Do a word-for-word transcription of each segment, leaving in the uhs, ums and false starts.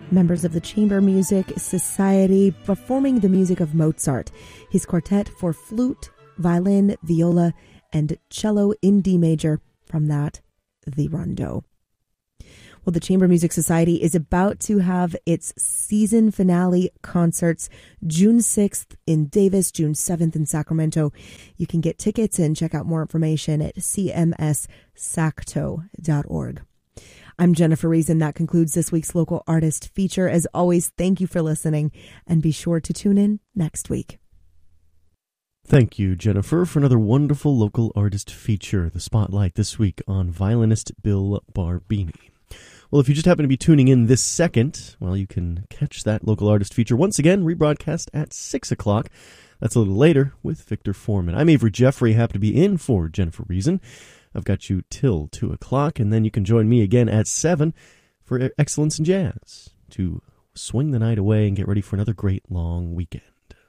members of the Chamber Music Society performing the music of Mozart, his quartet for flute, violin, viola, and cello in D major, from that, the Rondo. Well, the Chamber Music Society is about to have its season finale concerts June sixth in Davis, June seventh in Sacramento. You can get tickets and check out more information at c m s sacto dot org. I'm Jennifer Reason. That concludes this week's Local Artist Feature. As always, thank you for listening, and be sure to tune in next week. Thank you, Jennifer, for another wonderful Local Artist Feature, the spotlight this week on violinist Bill Barbini. Well, if you just happen to be tuning in this second, well, you can catch that Local Artist Feature once again, rebroadcast at six o'clock. That's a little later with Victor Foreman. I'm Avery Jeffrey, happy to be in for Jennifer Reason. I've got you till two o'clock, and then you can join me again at seven for Excellence in Jazz to swing the night away and get ready for another great long weekend.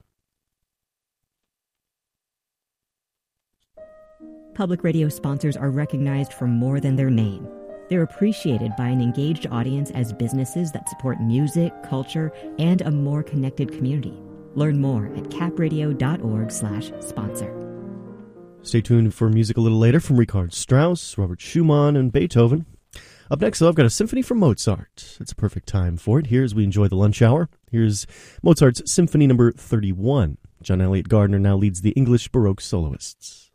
Public radio sponsors are recognized for more than their name. They're appreciated by an engaged audience as businesses that support music, culture, and a more connected community. Learn more at capradio.org slash sponsor. Stay tuned for music a little later from Richard Strauss, Robert Schumann, and Beethoven. Up next, though, I've got a symphony from Mozart. It's a perfect time for it. Here as we enjoy the lunch hour, here's Mozart's Symphony number thirty-one. John Elliott Gardner now leads the English Baroque soloists.